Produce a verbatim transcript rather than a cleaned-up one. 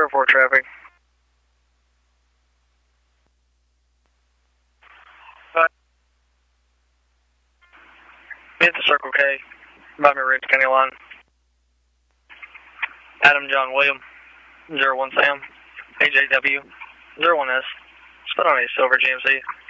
zero four traffic. Uh, hit the Circle K, Miami Ridge County line. Adam John William, zero one Sam, A J W, zero one S, split on a silver G M C.